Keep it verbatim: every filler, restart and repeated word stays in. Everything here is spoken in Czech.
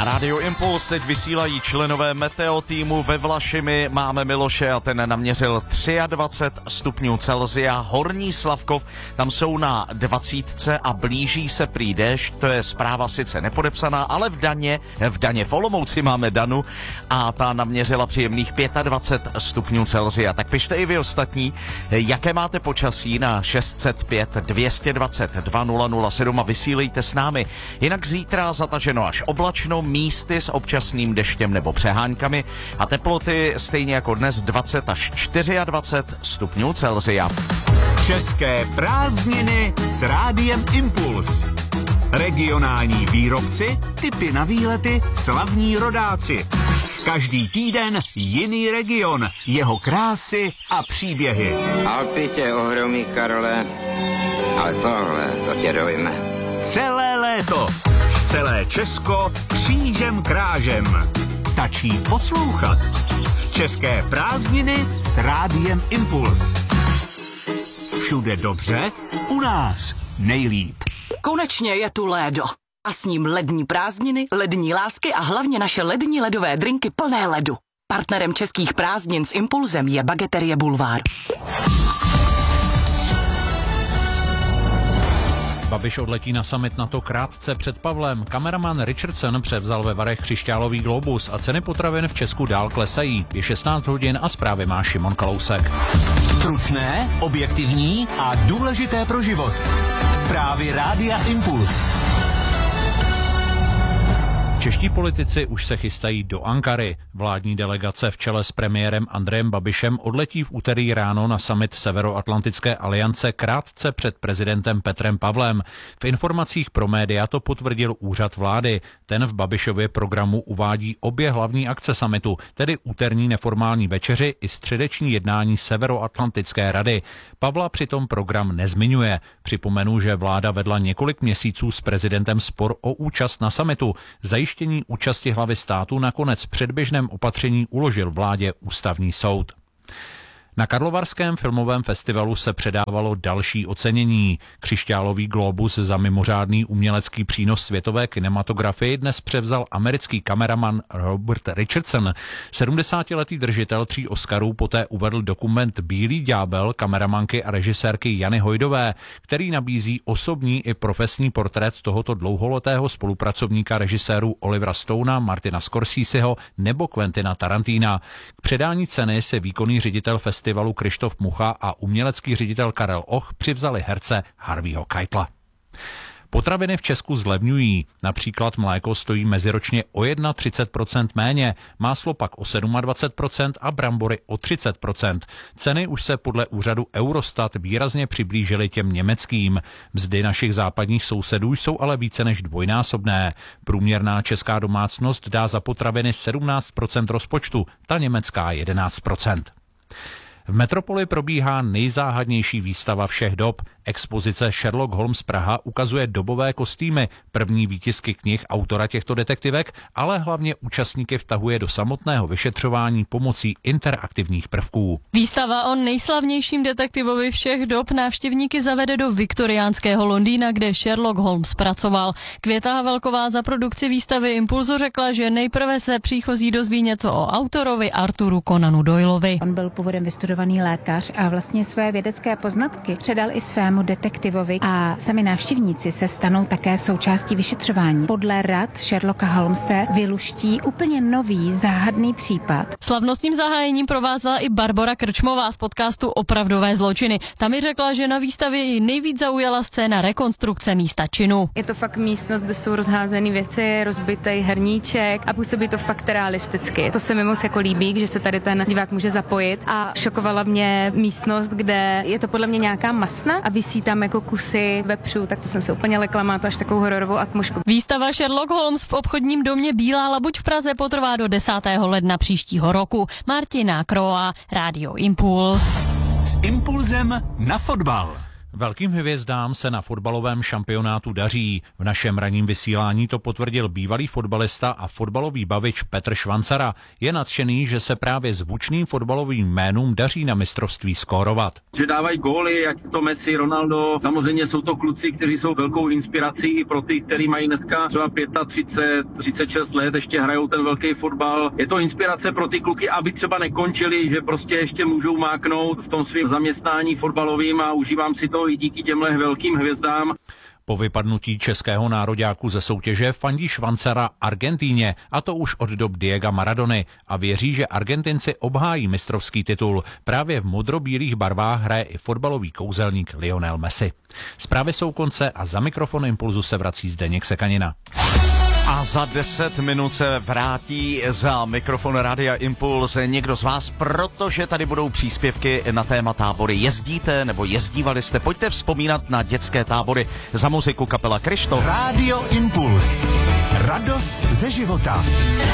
Na Rádio Impuls teď vysílají členové Meteo týmu ve Vlašimi. Máme Miloše a ten naměřil dvacet tři stupňů Celsia. Horní Slavkov, tam jsou na dvacítce a blíží se prý déšť. To je zpráva sice nepodepsaná, ale v Daně, v Daně v Olomouci máme Danu a ta naměřila příjemných dvacet pět stupňů Celsia. Tak pište i vy ostatní, jaké máte počasí na šest set pět dvě stě dvacet dva nula nula sedm a vysílejte s námi. Jinak zítra zataženo až oblačno, místy s občasným deštěm nebo přeháňkami a teploty stejně jako dnes dvacet až dvacet čtyři stupňů Celsia. České prázdniny s Rádiem Impuls. Regionální výrobci, tipy na výlety, slavní rodáci. Každý týden jiný region, jeho krásy a příběhy. Alpy tě ohromí, Karole, ale tohle, to tě dojme. Celé léto, celé Česko křížem krážem. Stačí poslouchat. České prázdniny s Rádiem Impuls. Všude dobře, u nás nejlíp. Konečně je tu lédo. A s ním lední prázdniny, lední lásky a hlavně naše lední ledové drinky plné ledu. Partnerem českých prázdnin s Impulzem je Bageterie Bulvár. Babiš odletí na summit NATO krátce před Pavlem. Kameraman Richardson převzal ve Varech křišťálový globus a ceny potravin v Česku dál klesají. Je šestnáct hodin a zprávy má Šimon Kalousek. Stručné, objektivní a důležité pro život. Zprávy Rádia Impuls. Čeští politici už se chystají do Ankary. Vládní delegace v čele s premiérem Andrejem Babišem odletí v úterý ráno na summit Severoatlantické aliance krátce před prezidentem Petrem Pavlem. V informacích pro média to potvrdil úřad vlády. Ten v Babišově programu uvádí obě hlavní akce summitu, tedy úterní neformální večeři i středeční jednání Severoatlantické rady. Pavla přitom program nezmiňuje. Připomenu, že vláda vedla několik měsíců s prezidentem spor o účast na summitu. Zajištění účasti hlavy státu nakonec v předběžném opatření uložil vládě ústavní soud. Na Karlovarském filmovém festivalu se předávalo další ocenění. Křišťálový globus za mimořádný umělecký přínos světové kinematografii dnes převzal americký kameraman Robert Richardson. sedmdesátiletý držitel tří Oscarů poté uvedl dokument Bílý ďábel kameramanky a režisérky Jany Hojdové, který nabízí osobní i profesní portrét tohoto dlouholetého spolupracovníka režisérů Olivera Stonea, Martina Scorseseho nebo Quentina Tarantina. K předání ceny se výkonný ředitel festivalu festivalu Krištof Mucha a umělecký ředitel Karel Och přivzali herce Harveyho Keitela. Potraviny v Česku zlevňují. Například mléko stojí meziročně o třicet jedna procent méně, máslo pak o dvacet sedm procent a brambory o třicet procent. Ceny už se podle úřadu Eurostat výrazně přiblížily těm německým. Mzdy našich západních sousedů jsou ale více než dvojnásobné. Průměrná česká domácnost dá za potraviny sedmnáct procent rozpočtu, ta německá jedenáct procent. V metropoli probíhá nejzáhadnější výstava všech dob. Expozice Sherlock Holmes Praha ukazuje dobové kostýmy, první výtisky knih autora těchto detektivek, ale hlavně účastníky vtahuje do samotného vyšetřování pomocí interaktivních prvků. Výstava o nejslavnějším detektivovi všech dob návštěvníky zavede do viktoriánského Londýna, kde Sherlock Holmes pracoval. Květa Havelková za produkci výstavy Impulzu řekla, že nejprve se příchozí dozví něco o autorovi Arthuru Conanu Doyleovi. On byl původem vystudovaný lékař a vlastně své vědecké poznatky předal i svému detektivovi a sami návštěvníci se stanou také součástí vyšetřování. Podle rad Sherlocka Holmese vyluští úplně nový záhadný případ. Slavnostním zahájením provázela i Barbora Krčmová z podcastu Opravdové zločiny. Tam mi řekla, že na výstavě ji nejvíc zaujala scéna rekonstrukce místa činu. Je to fakt místnost, kde jsou rozházené věci, rozbitý herníček a působí to fakt realisticky. To se mi moc jako líbí, že se tady ten divák může zapojit a šokovala mě místnost, kde je to podle mě nějaká masna a visí tam jako kusy vepřů, tak to jsem se úplně lekla, má to až takovou hororovou atmosféru. Výstava Sherlock Holmes v obchodním domě Bílá labuť v Praze potrvá do desátého ledna příštího roku. Martina Kroa, Rádio Impuls. S Impulzem na fotbal. Velkým hvězdám se na fotbalovém šampionátu daří. V našem ranním vysílání to potvrdil bývalý fotbalista a fotbalový bavič Petr Švancara. Je nadšený, že se právě zvučným fotbalovým jménům daří na mistrovství skórovat. Že dávají góly, ať to Messi, Ronaldo, samozřejmě jsou to kluci, kteří jsou velkou inspirací i pro ty, kteří mají dneska třeba třicet pět, třicet šest let, ještě hrajou ten velký fotbal. Je to inspirace pro ty kluky, aby třeba nekončili, že prostě ještě můžou máknout v tom svém zaměstnání fotbalovým a užívám si to i díky těmhle velkým hvězdám. Po vypadnutí českého nároďáku ze soutěže fandí Švancara Argentíně, a to už od dob Diega Maradony, a věří, že Argentinci obhájí mistrovský titul. Právě v modrobílých barvách hraje i fotbalový kouzelník Lionel Messi. Zprávy jsou konce a za mikrofon Impulzu se vrací Zdeněk Sekanina. A za deset minut se vrátí za mikrofon Rádia Impuls někdo z vás, protože tady budou příspěvky na téma tábory. Jezdíte nebo jezdívali jste? Pojďte vzpomínat na dětské tábory. Za muziku kapela Krištof. Rádio Impuls. Radost ze života.